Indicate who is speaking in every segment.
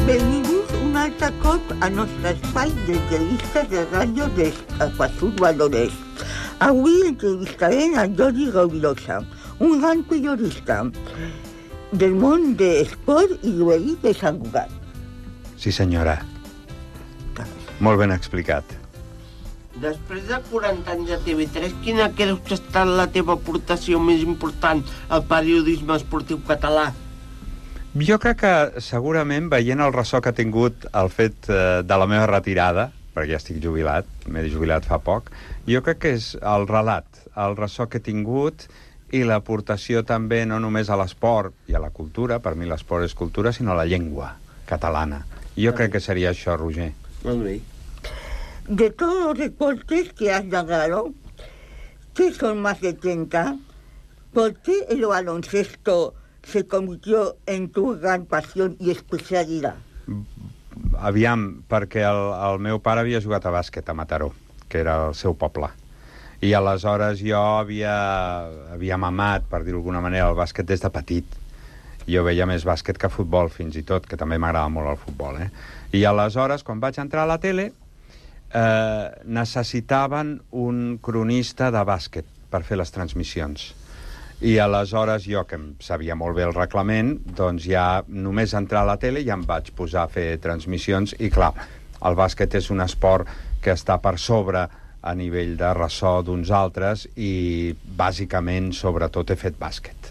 Speaker 1: Benvinguts un altre cop al nostre espai d'entrevistes de ràdio d'Equasur Valores. Avui entrevistarem a Jordi Rovirosa, un gran periodista del món de l'esport i juvenil de Sant Cugat.
Speaker 2: Sí, senyora. Molt ben explicat.
Speaker 3: Després de 40 anys a TV3, quina creus que ha estat la teva aportació més important al periodisme esportiu català?
Speaker 2: Jo crec que segurament, veient el ressò que ha tingut el fet de la meva retirada, perquè ja estic jubilat, m'he jubilat fa poc, jo crec que és el relat, el ressò que he tingut i l'aportació també no només a l'esport i a la cultura, per mi l'esport és cultura, sinó a la llengua catalana. Jo crec que seria això, Roger.
Speaker 3: Molt bé.
Speaker 1: De todos los deportes que has narrado, que son más de 30, ¿por qué el baloncesto se convirtió en tu gran pasión i especialitat?
Speaker 2: Aviam, perquè el meu pare havia jugat a bàsquet a Mataró, que era el seu poble. I aleshores jo havia mamat, per dir-ho d'alguna manera, el bàsquet des de petit. Jo veia més bàsquet que futbol, fins i tot, que també m'agrada molt el futbol, I aleshores, quan vaig entrar a la tele, necessitaven un cronista de bàsquet per fer les transmissions. I aleshores jo, que em sabia molt bé el reglament, doncs ja només entrar a la tele ja em vaig posar a fer transmissions i clar, el bàsquet és un esport que està per sobre a nivell de ressò d'uns altres i bàsicament, sobretot, he fet bàsquet.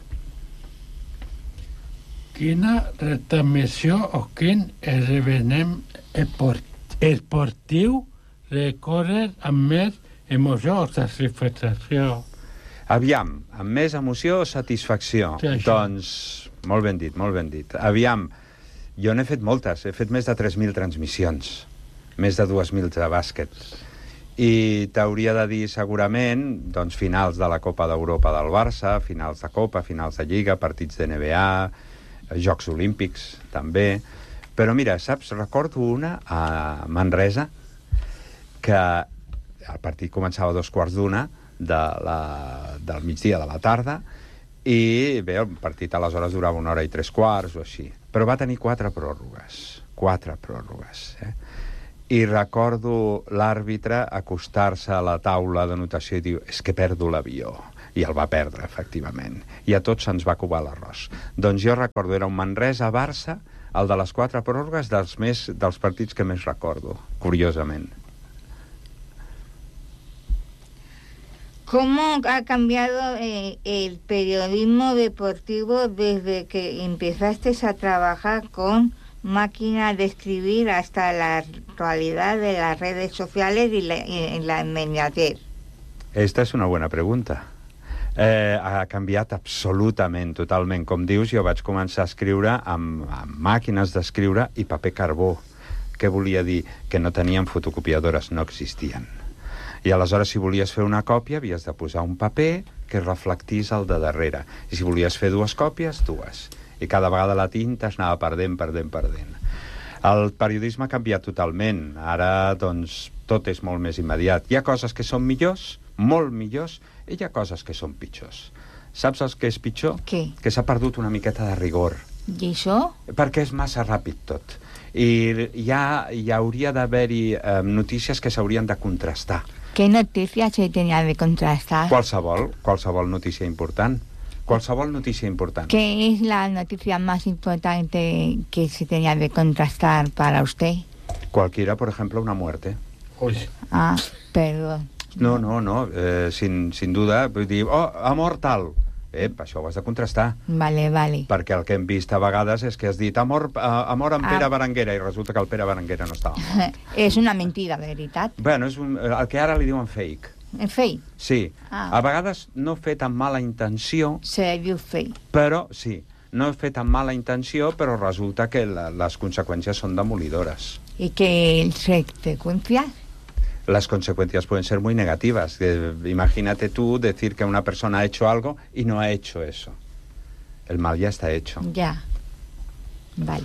Speaker 4: Quina retransmissió o quin esdeveniment esportiu recordes amb més emoció o satisfacció?
Speaker 2: Aviam, amb més emoció o satisfacció?
Speaker 4: Sí,
Speaker 2: doncs, molt ben dit. Aviam, jo n'he fet moltes, he fet més de 3.000 transmissions, més de 2.000 de bàsquet. I t'hauria de dir segurament, doncs, finals de la Copa d'Europa del Barça, finals de Copa, finals de Lliga, partits de NBA, Jocs Olímpics, també. Però mira, saps, recordo una a Manresa, que el partit començava a 2:15 del migdia de la tarda i bé, el partit aleshores durava 1 hora i 3/4 o així, però va tenir 4 pròrrogues i recordo l'àrbitre acostar-se a la taula d'anotació i dir, és que perdo l'avió, i el va perdre, efectivament, i a tots se'ns va covar l'arròs. Doncs jo recordo, era un Manresa-Barça, el de les 4 pròrrogues dels partits que més recordo, curiosament.
Speaker 5: ¿Cómo ha cambiado el periodismo deportivo desde que empezaste a trabajar con máquinas de escribir hasta la actualidad de las redes sociales y la inmediatez?
Speaker 2: Esta és una bona pregunta. Ha canviat absolutament, totalment. Com dius, jo vaig començar a escriure amb màquines d'escriure i paper carbó. Què volia dir? Que no teníem fotocopiadores, no existien. I aleshores, si volies fer una còpia, havies de posar un paper que reflectís el de darrere. I si volies fer 2 còpies, 2. I cada vegada la tinta es anava perdent. El periodisme ha canviat totalment. Ara, doncs, tot és molt més immediat. Hi ha coses que són millors, molt millors, i hi ha coses que són pitjors. Saps el que és pitjor?
Speaker 5: Què?
Speaker 2: Que s'ha perdut una miqueta de rigor.
Speaker 5: I això?
Speaker 2: Perquè és massa ràpid tot. I hi hauria d'haver-hi notícies que s'haurien de contrastar.
Speaker 5: ¿Qué noticias se tenía de contrastar?
Speaker 2: Qualsevol notícia important.
Speaker 5: ¿Qué es la noticia más importante que se tenía de contrastar para usted?
Speaker 2: Cualquiera, por ejemplo, una muerte.
Speaker 4: Uy.
Speaker 5: Ah, perdón.
Speaker 2: No, sin duda, vull dir, ha mort tal. Això ho has de contrastar.
Speaker 5: Vale.
Speaker 2: Perquè el que hem vist a vegades és que has dit ha mort en Pere Berenguera i resulta que el Pere Berenguera no estava mort.
Speaker 5: És una mentida, veritat.
Speaker 2: Bueno, és el que ara li diuen fake.
Speaker 5: Fake?
Speaker 2: Sí.
Speaker 5: Ah.
Speaker 2: A vegades no fet amb mala intenció.
Speaker 5: Se diu fake.
Speaker 2: Però, sí, no fet amb mala intenció, però resulta que les conseqüències són demolidores.
Speaker 5: ¿Y qué consecuencias?
Speaker 2: Las consecuencias pueden ser muy negativas. Imagínate tú decir que una persona ha hecho algo y no ha hecho eso. El mal ya está hecho.
Speaker 5: Ya. Vale.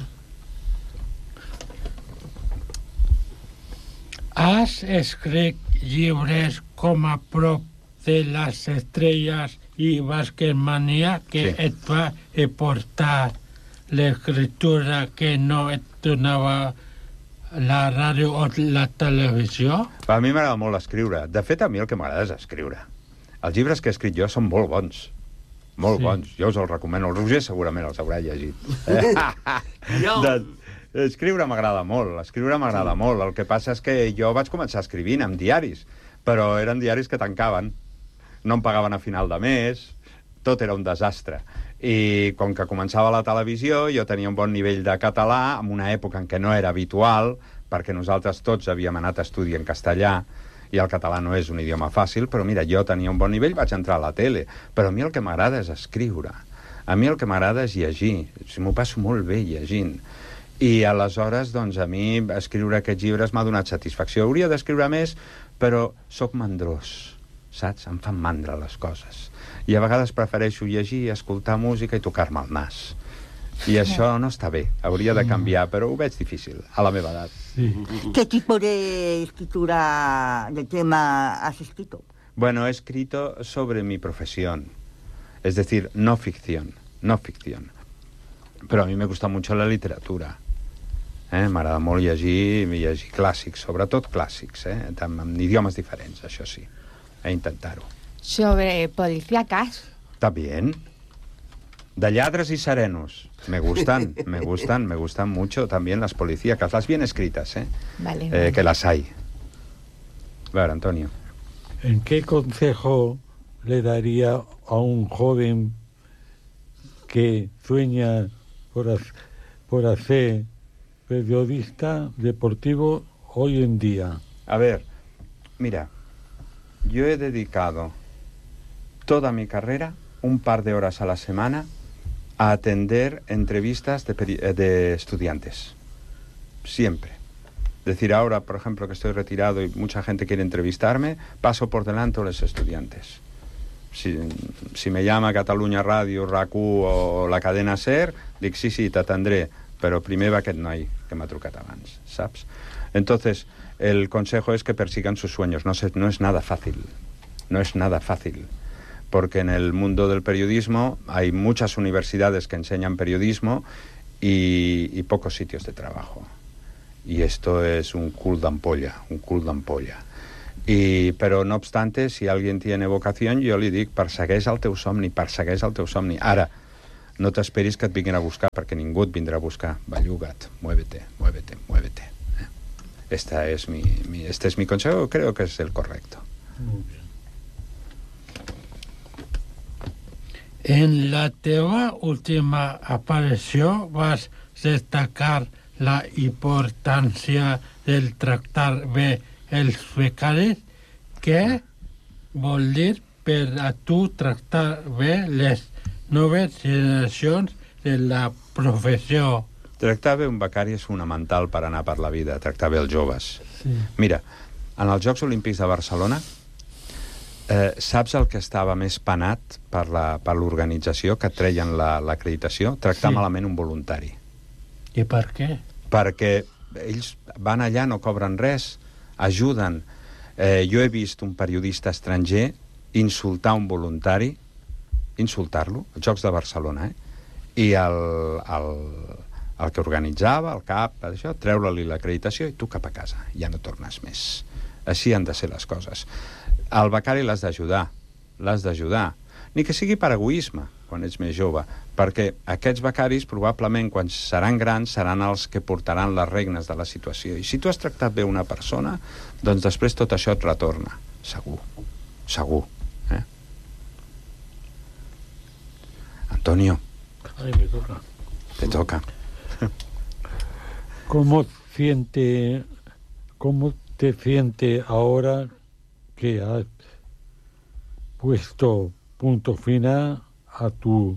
Speaker 4: Has escrit llibres com a prop de les estrelles i Basquetmania que et va aportar l'escriptura que no et donava la ràdio o la televisió?
Speaker 2: A mi m'agrada molt escriure. De fet, a mi el que m'agrada és escriure. Els llibres que he escrit jo són molt bons. Molt bons. Jo us els recomano. El Roger segurament els haurà llegit. Escriure m'agrada molt. Escriure m'agrada molt. El que passa és que jo vaig començar escrivint amb diaris, però eren diaris que tancaven. No em pagaven a final de mes. Tot era un desastre. I com que començava la televisió, jo tenia un bon nivell de català, en una època en què no era habitual, perquè nosaltres tots havíem anat a estudi en castellà, i el català no és un idioma fàcil, però mira, jo tenia un bon nivell, vaig entrar a la tele, però a mi el que m'agrada és escriure. A mi el que m'agrada és llegir. M'ho passo molt bé llegint. I aleshores, doncs, a mi escriure aquests llibres m'ha donat satisfacció. Hauria d'escriure més, però sóc mandrós, saps? Em fan mandra les coses. I a vegades prefereixo llegir, escoltar música i tocar-me el nas. I això no està bé. Hauria de canviar, però ho veig difícil, a la meva edat.
Speaker 4: Sí.
Speaker 1: ¿Qué tipo de escritura, de tema has escrito?
Speaker 2: Bueno, he escrito sobre mi profesión. Es decir, no ficción. No ficción. Pero a mí me gusta mucho la literatura. M'agrada molt llegir clàssics, sobretot clàssics, en idiomes diferents, això sí. Intentar-ho.
Speaker 5: Sobre policíacas.
Speaker 2: También. De lladres y serenos. Me gustan mucho también las policíacas, las bien escritas,
Speaker 5: Vale.
Speaker 2: Que las hay. A ver, Antonio.
Speaker 6: ¿En qué consejo le daría a un joven que sueña por hacer periodista deportivo hoy en día?
Speaker 2: A ver, mira, yo he dedicado toda mi carrera, un par de horas a la semana, a atender entrevistas de estudiantes. Siempre. Es decir, ahora, por ejemplo, que estoy retirado y mucha gente quiere entrevistarme, paso por delante a los estudiantes. Si me llama Catalunya Ràdio, RAC1 o la cadena SER, dic sí, t'atendré, però primer va aquest noi que m'ha trucat abans, saps? Entonces, el consejo es que persigan sus sueños. No es nada fácil. No es nada fácil. Porque en el mundo del periodismo hay muchas universidades que enseñan periodismo y pocos sitios de trabajo. Y esto es un cul d'ampolla. Però, no obstante, si alguien tiene vocación, jo li dic, persegueix el teu somni. Ara, no t'esperis que et vinguin a buscar, perquè ningú et vindrà a buscar. Belluga't, muévete. Este es mi consejo, creo que es el correcto.
Speaker 6: Muy bien.
Speaker 4: En la teva última aparició vas destacar la importància del tractar bé els becaris. Què vol dir per a tu tractar bé les noves generacions de la professió?
Speaker 2: Tractar bé un becari és fonamental per anar per la vida, tractar bé els joves.
Speaker 6: Sí.
Speaker 2: Mira, en els Jocs Olímpics de Barcelona, saps el que estava més penat per l'organització que treien l'acreditació? Tractar malament un voluntari.
Speaker 4: I per què?
Speaker 2: Perquè ells van allà, no cobren res, ajuden. Jo he vist un periodista estranger insultar un voluntari, insultar-lo, als Jocs de Barcelona, i el que organitzava, el cap, això, treure-li l'acreditació i tu cap a casa, ja no tornes més. Així han de ser les coses. Al becari l'has d'ajudar, ni que sigui per egoisme, quan ets més jove, perquè aquests becaris probablement quan seran grans seran els que portaran les regnes de la situació. I si tu has tractat bé una persona, doncs després tot això et retorna. Segur. Antonio.
Speaker 6: Ay, me toca.
Speaker 2: Te toca.
Speaker 6: ¿Cómo te sientes ahora que has puesto punto final a tu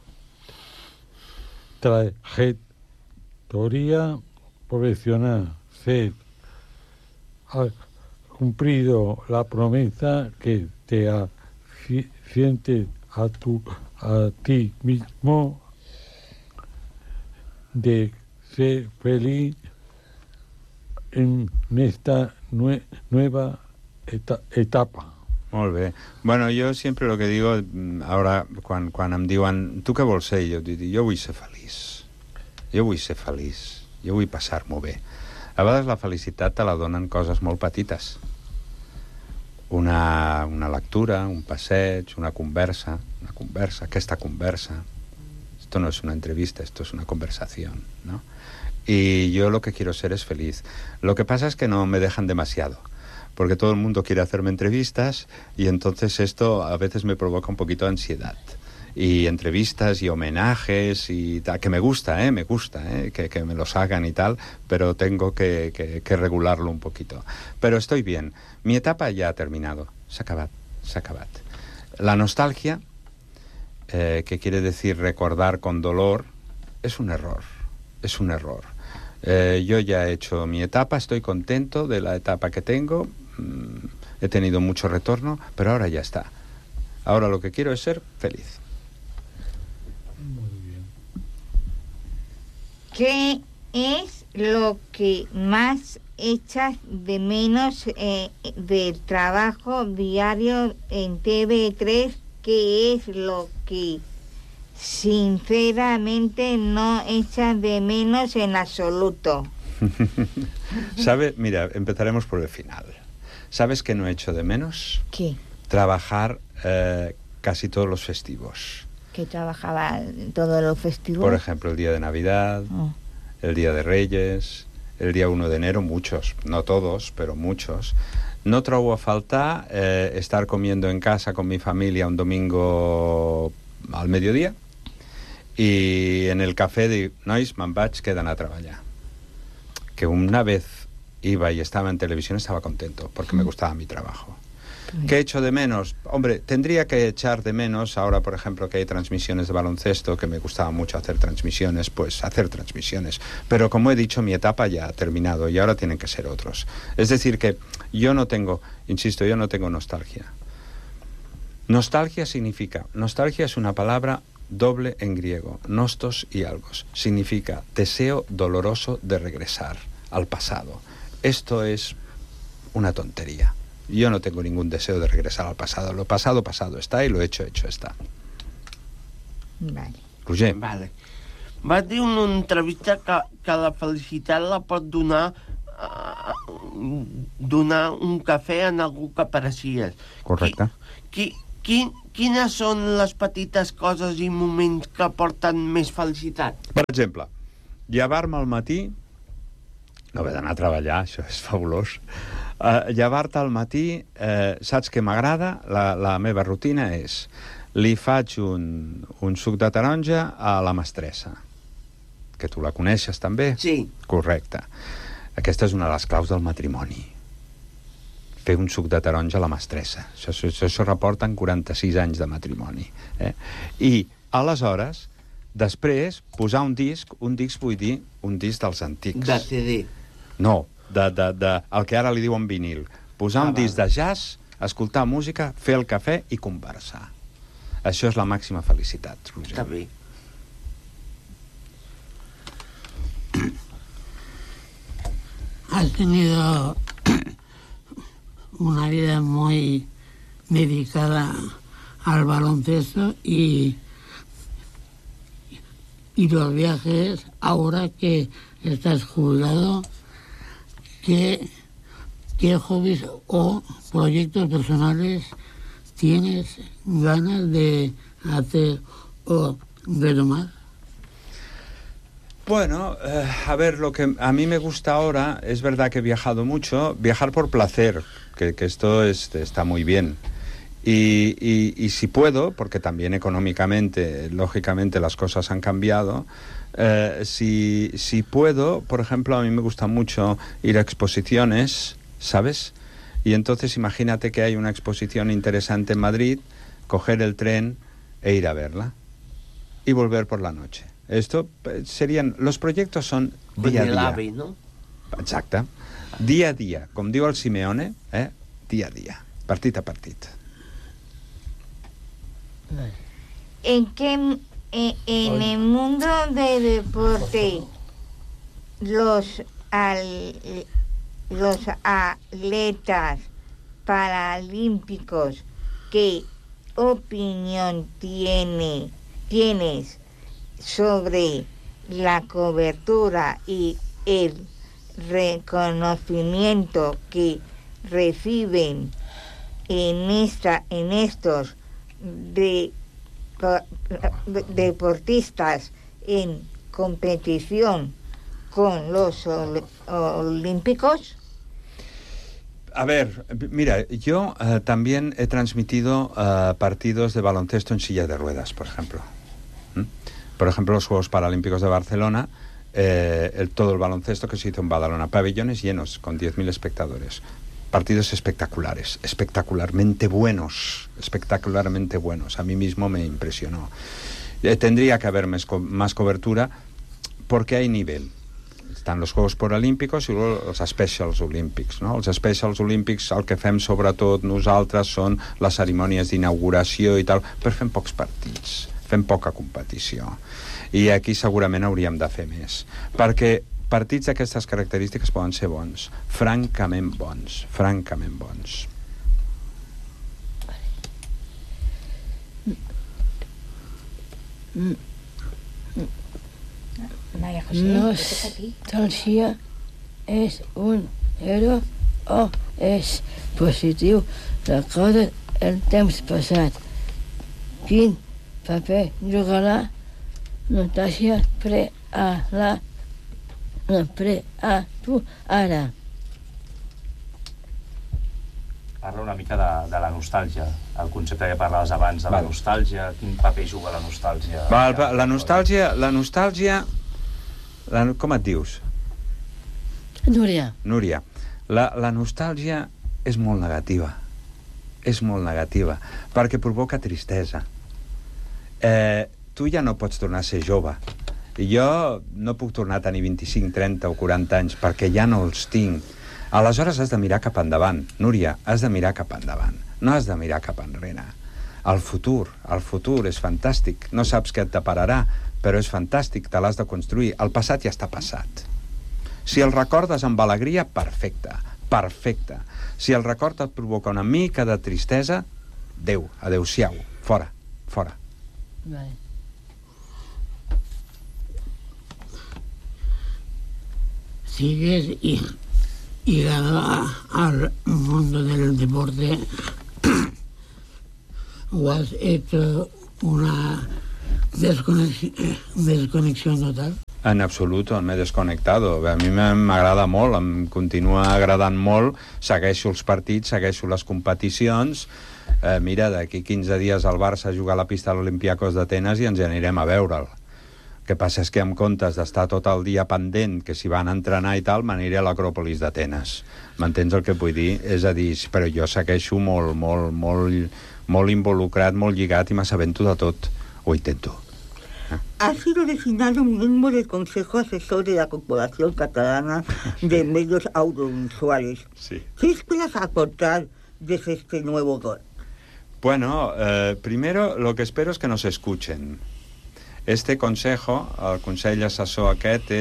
Speaker 6: trayectoria profesional? Has cumplido la promesa que te sientes a ti mismo de ser feliz en esta nueva etapa.
Speaker 2: Molt bé. Bueno, jo sempre lo que digo, ara, quan em diuen tu què vols ser? Jo dic, jo vull ser feliç. Jo vull ser feliç, jo vull passar-m'ho bé. A vegades la felicitat te la donen coses molt petites. Una lectura, un passeig, una conversa, aquesta conversa. Esto no es una entrevista, esto es una conversación, ¿no? Y yo lo que quiero ser es feliz. Lo que pasa es que no me dejan demasiado, porque todo el mundo quiere hacerme entrevistas y entonces esto a veces me provoca un poquito de ansiedad. Y entrevistas y homenajes y tal, que me gusta, que me los hagan y tal, pero tengo que regularlo un poquito. Pero estoy bien. Mi etapa ya ha terminado. S'ha acabat. La nostalgia, que quiere decir recordar con dolor, es un error. Yo ya he hecho mi etapa, estoy contento de la etapa que tengo, he tenido mucho retorno, pero ahora ya está. Ahora lo que quiero es ser feliz.
Speaker 6: Muy bien.
Speaker 5: ¿Qué es lo que más echas de menos del trabajo diario en TV3? ¿Qué es lo que sinceramente no echas de menos en absoluto?
Speaker 2: ¿Sabe? Mira, empezaremos por el final. ¿Sabes qué no he hecho de menos?
Speaker 5: ¿Qué?
Speaker 2: Trabajar casi todos los festivos.
Speaker 5: ¿Que trabajaba todos los festivos?
Speaker 2: Por ejemplo, el día de Navidad, el día de Reyes, el día 1 de enero, muchos, no todos, pero muchos. No trobo a faltar estar comiendo en casa con mi familia un domingo al mediodía y en el café de nois, me'n vaig, quedan a treballar. Que una vez iba y estaba en televisión, estaba contento porque me gustaba mi trabajo. ¿Qué echo de menos? Hombre, tendría que echar de menos, ahora por ejemplo que hay transmisiones de baloncesto, que me gustaba mucho hacer transmisiones, pues hacer transmisiones. Pero como he dicho, mi etapa ya ha terminado y ahora tienen que ser otros. Es decir que yo no tengo nostalgia. Nostalgia es una palabra doble en griego, nostos y algos. Significa deseo doloroso de regresar al pasado. Esto es una tontería. Yo no tengo ningún deseo de regresar al pasado. Lo pasado está y lo hecho está.
Speaker 5: Vale.
Speaker 2: Roger.
Speaker 3: Vale. Va dir en una entrevista que la felicitat la pot donar un cafè en algú que aprecies.
Speaker 2: Correcte.
Speaker 3: Quines són les petites coses i moments que porten més felicitat?
Speaker 2: Per exemple, llevar-me al matí, no haver d'anar a treballar, això és fabulós. Llevar-te al matí, saps què m'agrada? La meva rutina és li faig un suc de taronja a la mestressa, que tu la coneixes també?
Speaker 3: Sí.
Speaker 2: Correcte. Aquesta és una de les claus del matrimoni. Fer un suc de taronja a la mestressa. Això reporten 46 anys de matrimoni. I, aleshores, després, posar un disc vull dir un disc dels antics.
Speaker 3: De CD.
Speaker 2: No, el que ara li diuen vinil. Posar un disc de jazz, escoltar música, fer el cafè i conversar. Això és la màxima felicitat, Roger.
Speaker 3: Està bé.
Speaker 7: Has tenido una vida muy dedicada al baloncesto y los viajes, ahora que estás jubilado, ¿qué hobbies o proyectos personales tienes ganas de hacer o retomar?
Speaker 2: Bueno, a ver, lo que a mí me gusta ahora, es verdad que he viajado mucho, viajar por placer, que esto está muy bien. Y si puedo, porque también económicamente, lógicamente las cosas han cambiado, si puedo, por ejemplo, a mí me gusta mucho ir a exposiciones, ¿sabes? Y entonces imagínate que hay una exposición interesante en Madrid, coger el tren e ir a verla y volver por la noche. Esto serían... Los proyectos son día a día.
Speaker 3: L'AVE, no?
Speaker 2: Exacte. Dia a dia. Com diu el Simeone, dia a dia. Partit a partit.
Speaker 5: En el mundo del deporte, los atletas paralímpicos, ¿qué opinión tienes sobre la cobertura y el reconocimiento que reciben en estos deportistas en competición con los olímpicos?
Speaker 2: A ver, mira, yo también he transmitido partidos de baloncesto en silla de ruedas, por ejemplo. Por ejemplo, los Juegos Paralímpicos de Barcelona, todo el baloncesto que se hizo en Badalona, pabellones llenos con 10.000 espectadores. Partidos espectaculares, espectacularmente buenos. A mí mismo me impresionó. Tendría que haber más cobertura porque hay nivel. Estan els Jocs Paralímpics i els Specials Olímpics, no? Els Specials Olímpics, el que fem sobretot nosaltres són les cerimònies d'inauguració i tal, però fem pocs partits, fem poca competició. I aquí segurament hauríem de fer més, perquè partits d'aquestes característiques poden ser bons, francament bons.
Speaker 8: Nostàlgia és un héroe o és positiu? Recorda el temps passat. Quin paper jugarà nostàlgia a tu ara?
Speaker 9: Parla una mica de la nostàlgia, el concepte que parlaves abans de la nostàlgia, quin paper juga la nostàlgia?
Speaker 2: La nostàlgia, com et dius?
Speaker 8: Núria.
Speaker 2: La nostàlgia és molt negativa, perquè provoca tristesa. Tu ja no pots tornar a ser jove. Jo no puc tornar a tenir 25, 30 o 40 anys perquè ja no els tinc. Aleshores has de mirar cap endavant, Núria, has de mirar cap endavant, no has de mirar cap enrere. El futur és fantàstic, no saps què et depararà, però és fantàstic, te l'has de construir. El passat ja està passat. Si el recordes amb alegria, perfecte. Si el record et provoca una mica de tristesa, adeu-siau, fora.
Speaker 8: Vale.
Speaker 7: Sigues ligado al mundo del deporte o has hecho una desconexión total?
Speaker 2: En absolut, m'he desconnectado. A mi m'agrada molt, em continua agradant molt, segueixo els partits, segueixo les competicions. Mira, d'aquí 15 dies el Barça juga a la pista de l'Olympiacos d'Atenes i ens anirem a veure'l. El que passa és que en comptes d'estar tot el dia pendent que s'hi van entrenar i tal, m'aniré a l'Acròpolis d'Atenes. M'entens el que vull dir? És a dir, però jo segueixo molt involucrat, molt lligat i m'assabento de tot. Ho intento.
Speaker 1: Ha sido designado miembro del Consejo Asesor de la Corporación Catalana de Medios Audiovisuales.
Speaker 2: Sí.
Speaker 1: ¿Qué esperas aportar desde este nuevo rol?
Speaker 2: Bueno, primero lo que espero es que nos escuchen. Este consejo, el Consell Assessor aquest,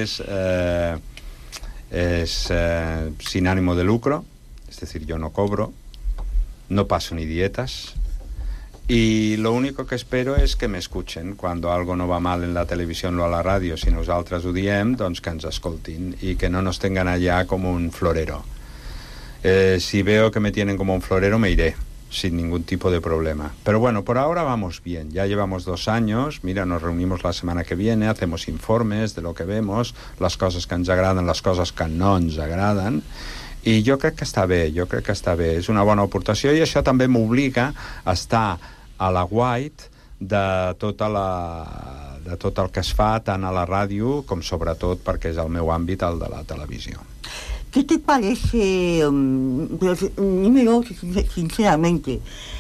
Speaker 2: es sin ánimo de lucro, es decir, yo no cobro, no paso ni dietas, y lo único que espero es que me escuchen. Cuando algo no va mal en la televisión o a la radio, si nosaltres ho diem, doncs que ens escoltin y que no nos tengan allá como un florero. Si veo que me tienen como un florero, me iré sin ningún tipo de problema. Pero bueno, por ahora vamos bien. Ya llevamos 2 años. Mira, nos reunimos la semana que viene, hacemos informes de lo que vemos, las cosas que ens agraden, les coses que no ens agraden. I jo crec que està bé, És una bona aportació i això també m'obliga a estar a la guait de tot el que es fa tant a la ràdio com sobretot perquè és el meu àmbit, el de la televisió.
Speaker 1: ¿Qué te parece, pero dímelo sinceramente,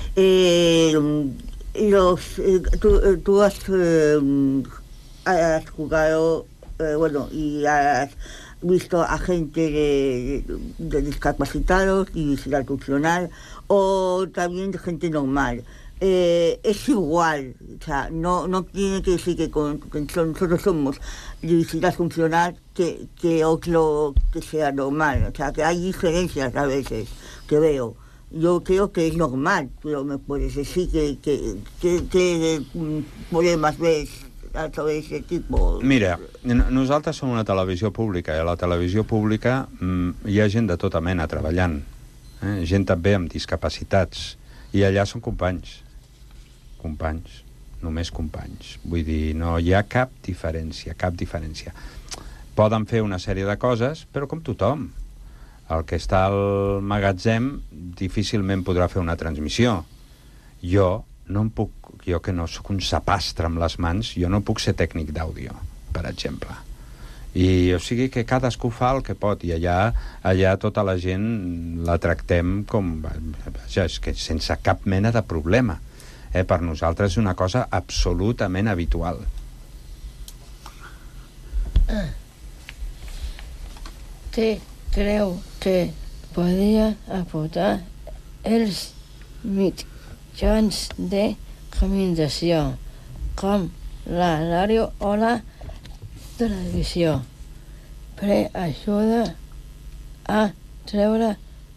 Speaker 1: tú has jugado, y has visto a gente de discapacitados, diversidad funcional, o también de gente normal? Es igual, o sea, no tiene que decir que nosotros somos diversidad funcional que otro que sea normal, o sea, que hay diferencias a veces que veo. Yo creo que es normal, pero me puedes decir que problemas ves todo ese tipo?
Speaker 2: Mira, nosaltres som una televisió pública, i a la televisió pública hi ha gent de tota mena treballant, gent també amb discapacitats, i allà són companys, només companys. Vull dir, no hi ha cap diferència. Poden fer una sèrie de coses, però com tothom. El que està al magatzem difícilment podrà fer una transmissió. Jo que no sóc un sapastre amb les mans, jo no puc ser tècnic d'àudio, per exemple. I o sigui que cadascú fa el que pot, i allà tota la gent la tractem com... és que sense cap mena de problema. Per nosaltres és una cosa absolutament habitual.
Speaker 8: Què creu que podria aportar els mitjans de comunicació, com la ràdio o la televisió, per ajudar a treure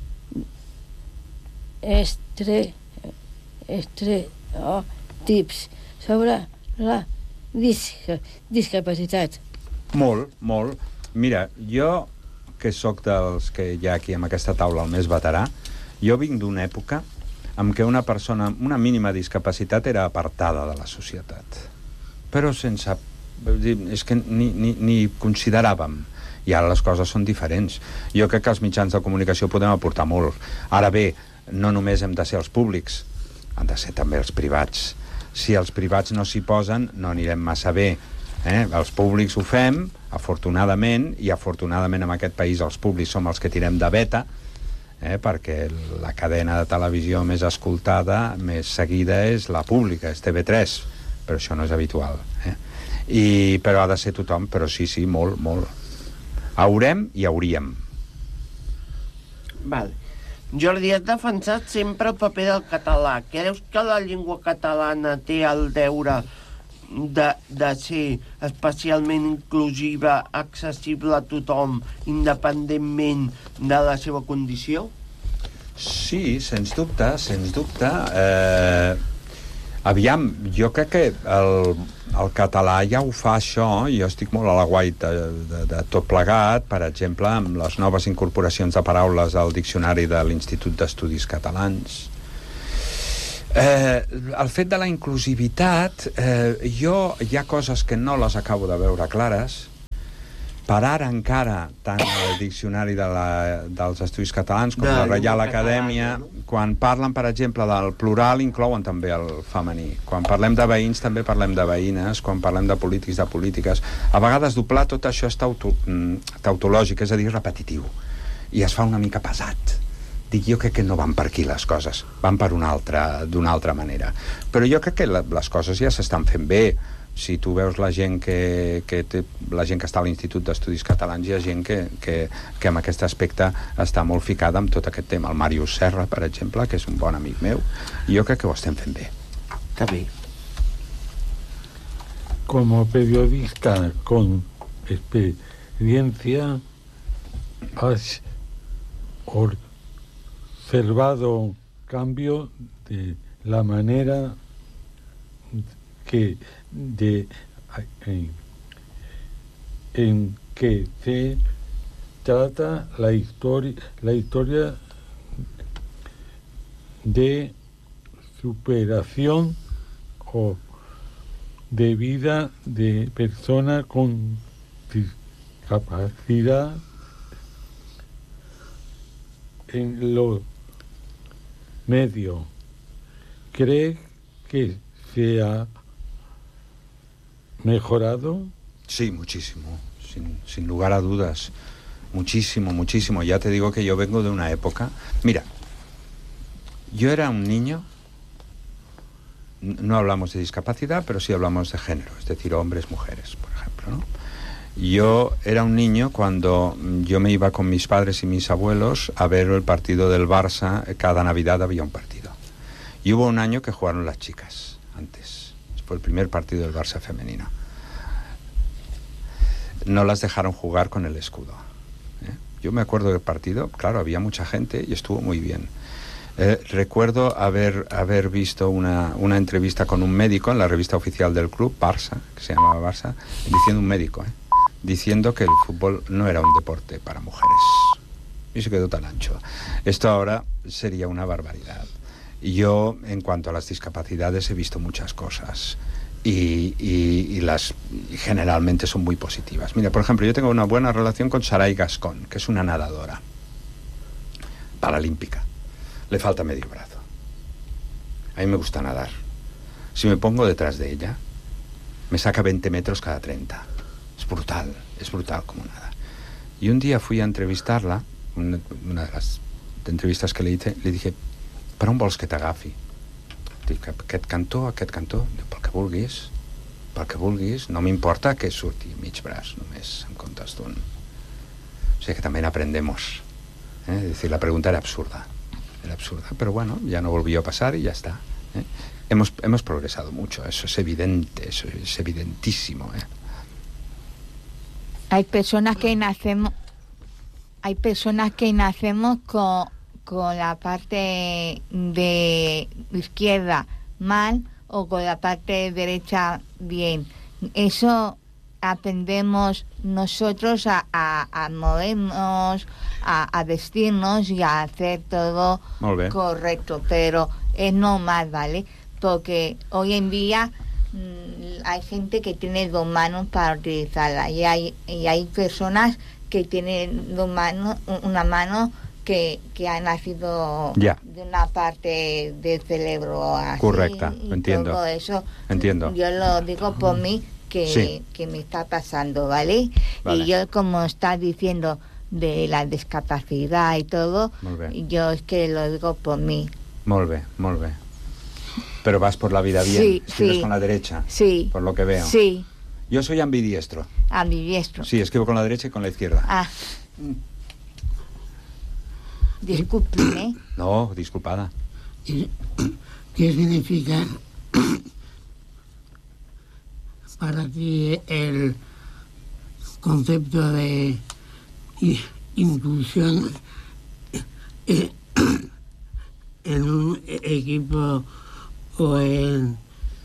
Speaker 8: estereotips sobre la discapacitat?
Speaker 2: Molt. Mira, jo, que sóc dels que hi ha aquí amb aquesta taula el més veterà, jo vinc d'una època en què una persona amb una mínima discapacitat era apartada de la societat. Però sense... és que ni consideràvem. I ara les coses són diferents. Jo crec que els mitjans de comunicació podem aportar molt. Ara bé, no només hem de ser els públics, han de ser també els privats. Si els privats no s'hi posen, no anirem massa bé. Els públics ho fem, afortunadament, i afortunadament en aquest país els públics som els que tirem de veta, perquè la cadena de televisió més escoltada, més seguida, és la pública, és TV3, però això no és habitual. Però ha de ser tothom, però sí, molt. Haurem i hauríem.
Speaker 3: Val. Jordi, has defensat sempre el paper del català. Creus que la llengua catalana té el deure de ser especialment inclusiva, accessible a tothom, independentment de la seva condició?
Speaker 2: Sí, sens dubte. Aviam, jo crec que el català ja ho fa això, i jo estic molt a la guai de tot plegat, per exemple, amb les noves incorporacions de paraules al diccionari de l'Institut d'Estudis Catalans. El fet de la inclusivitat, hi ha coses que no les acabo de veure clares. Per ara encara, tant el diccionari dels Estudis Catalans com la Reial Acadèmia, quan parlen, per exemple, del plural, inclouen també el femení. Quan parlem de veïns, també parlem de veïnes. Quan parlem de polítics, de polítiques. A vegades doblar tot això és tautològic, és a dir, repetitiu. I es fa una mica pesat. Dic, jo crec que no van per aquí les coses, van per d'una altra manera. Però jo crec que les coses ja s'estan fent bé. Si tu veus la gent que està a l'Institut d'Estudis Catalans, hi ha gent que en aquest aspecte està molt ficada amb tot aquest tema. El Màrius Serra, per exemple, que és un bon amic meu, i jo crec que ho estem fent bé.
Speaker 3: Està bé.
Speaker 6: Como periodista con experiencia, has observado cambio de la manera en que se trata la historia de superación o de vida de personas con discapacidad en los medios. ¿Crees que se ha mejorado?
Speaker 2: Sí, muchísimo, sin lugar a dudas. Muchísimo. Ya te digo que yo vengo de una época... Mira, yo era un niño, no hablamos de discapacidad, pero sí hablamos de género, es decir, hombres, mujeres, por ejemplo, ¿no? Yo era un niño cuando yo me iba con mis padres y mis abuelos a ver el partido del Barça. Cada Navidad había un partido. Y hubo un año que jugaron las chicas, antes. Fue el primer partido del Barça femenino. No las dejaron jugar con el escudo. Yo me acuerdo del partido, claro, había mucha gente y estuvo muy bien. Recuerdo haber visto una entrevista con un médico en la revista oficial del club, Barça, que se llamaba Barça, diciendo que el fútbol no era un deporte para mujeres. Y se quedó tan ancho. Esto ahora sería una barbaridad. Yo, en cuanto a las discapacidades, he visto muchas cosas y las generalmente son muy positivas. Mira, por ejemplo, yo tengo una buena relación con Saray Gascón, que es una nadadora paralímpica. Le falta medio brazo. A mí me gusta nadar. Si me pongo detrás de ella, me saca 20 metros cada 30. Es brutal como nada. Y un día fui a entrevistarla, una de las entrevistas que le hice, le dije, per on vols que t'agafi? Dic, aquest cantó, pel que vulguis, no m'importa que surti mig braç, només en comptes d'un. O sigui que también aprendemos. Es decir, la pregunta era absurda, pero bueno, ya no volvió a pasar y ya está. Hemos progresado mucho, eso es evidente, eso es evidentísimo.
Speaker 5: Hay personas que nacemos con la parte de izquierda mal o con la parte derecha bien. Eso aprendemos nosotros a movernos, a vestirnos y a hacer todo correcto, pero es normal, ¿vale? Porque hoy en día hay gente que tiene dos manos para utilizarla y hay personas que tienen una mano que ha nacido de una parte del cerebro así.
Speaker 2: Correcta,
Speaker 5: y
Speaker 2: entiendo.
Speaker 5: Todo eso,
Speaker 2: entiendo.
Speaker 5: Yo lo digo por mí que me está pasando, ¿vale? Y yo, como estás diciendo de la discapacidad y todo, yo es que lo digo por mí.
Speaker 2: Molt bé. Pero vas por la vida bien, escribes con la derecha, por lo que veo.
Speaker 5: Sí.
Speaker 2: Yo soy ambidiestro.
Speaker 5: Ambidiestro.
Speaker 2: Sí, escribo con la derecha y con la izquierda.
Speaker 5: Ah. Disculpe.
Speaker 2: No, disculpada.
Speaker 7: ¿Qué significa para ti el concepto de inclusión en un equipo o en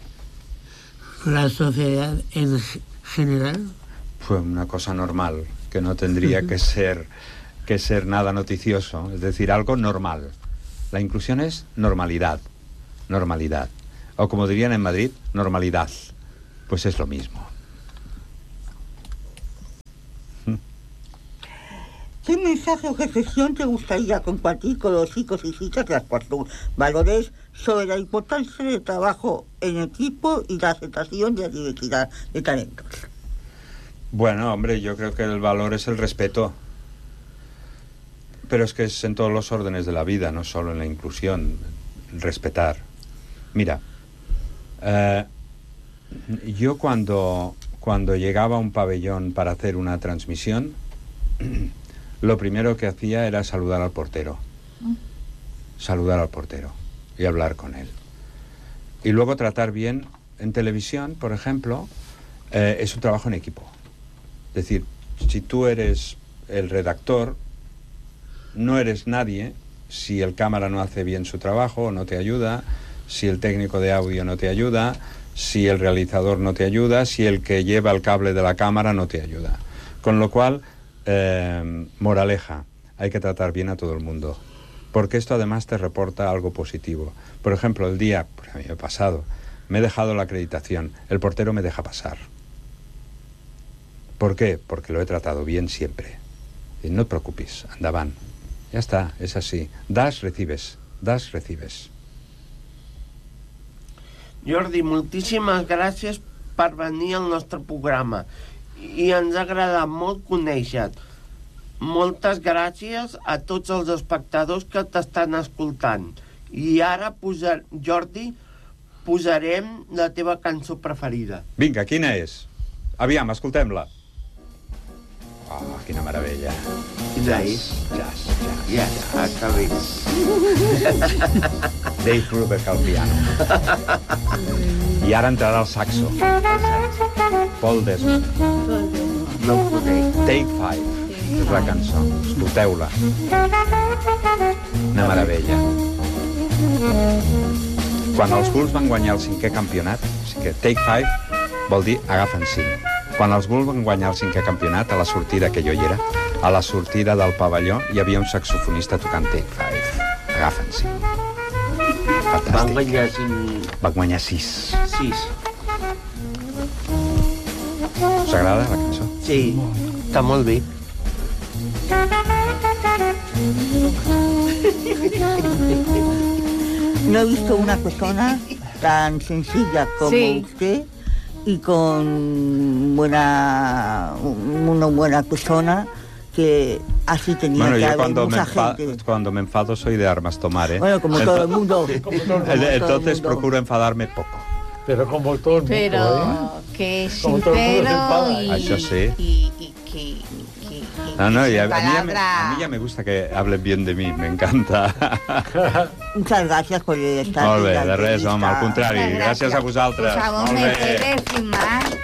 Speaker 7: la sociedad en general?
Speaker 2: Fue una cosa normal, que no tendría que ser nada noticioso, es decir, algo normal. La inclusión es normalidad. O como dirían en Madrid, normalidad. Pues es lo mismo.
Speaker 1: ¿Qué mensaje o reflexión te gustaría compartir con los chicos y chicas de Aspartur? Valores sobre la importancia del trabajo en equipo y la aceptación de la diversidad de talentos.
Speaker 2: Bueno, hombre, yo creo que el valor es el respeto. Pero es que es en todos los órdenes de la vida, no solo en la inclusión. Respetar. Mira, yo cuando llegaba a un pabellón para hacer una transmisión, lo primero que hacía era saludar al portero y hablar con él. Y luego tratar bien en televisión, por ejemplo, es un trabajo en equipo. Es decir, si tú eres el redactor, no eres nadie si el cámara no hace bien su trabajo, no te ayuda, si el técnico de audio no te ayuda, si el realizador no te ayuda, si el que lleva el cable de la cámara no te ayuda. Con lo cual, moraleja, hay que tratar bien a todo el mundo, porque esto además te reporta algo positivo. Por ejemplo, el día, pues a mí me ha pasado, me he dejado la acreditación, el portero me deja pasar. ¿Por qué? Porque lo he tratado bien siempre. Y no te preocupes, andaban. Ya está, es así. Das, recibes.
Speaker 3: Jordi, moltíssimes gràcies per venir al nostre programa i ens ha agradat molt conèixer-te. Moltes gràcies a tots els espectadors que t'estan escoltant. I ara, Jordi, posarem la teva cançó preferida.
Speaker 2: Vinga, quina és? Aviam, escoltem-la. Oh, quina meravella.
Speaker 3: Quina és?
Speaker 2: Jazz.
Speaker 3: Ja, està bé.
Speaker 2: Dave Brubeck al piano. I ara entrarà el saxo. Paul Desmond.
Speaker 3: No ho conec.
Speaker 2: Take 5 és la cançó. Escolteu-la. Una meravella. Quan els Bulls van guanyar el 5è campionat, o sigui que Take 5 vol dir agafen 5. Quan els Bulls van guanyar el 5è campionat, a la sortida que jo hi era, a la sortida del pavelló hi havia un saxofonista tocant Take 5. Agafen 5. Fantàstic.
Speaker 3: Van guanyar 5...
Speaker 2: Van guanyar 6.
Speaker 3: 6.
Speaker 2: Us agrada la cançó?
Speaker 3: Sí, està molt bé.
Speaker 1: No he visto una persona tan sencilla como usted y con una buena persona que así tenía
Speaker 2: Bueno,
Speaker 1: que
Speaker 2: yo
Speaker 1: haber mucha gente.
Speaker 2: cuando me enfado soy de armas tomar, ¿eh?
Speaker 1: Bueno, como todo el mundo.
Speaker 2: Entonces procuro enfadarme poco.
Speaker 6: Pero como todo el mundo,
Speaker 5: Pero que es
Speaker 6: Como todo el mundo se
Speaker 5: sincero
Speaker 6: enfada.
Speaker 5: y,
Speaker 2: Eso sí.
Speaker 5: y que
Speaker 2: No, y
Speaker 5: sin
Speaker 2: a mí
Speaker 5: palabra.
Speaker 2: ya me gusta que hablen bien de mí, me encanta.
Speaker 1: Muchas gracias por estar
Speaker 2: Molt bé,
Speaker 1: en la
Speaker 2: de res, home, al
Speaker 1: entrevista.
Speaker 2: contrari. Gràcies a vosaltres.
Speaker 5: Por favor,
Speaker 2: Molt
Speaker 5: ¿me
Speaker 2: bé.
Speaker 5: puedes firmar?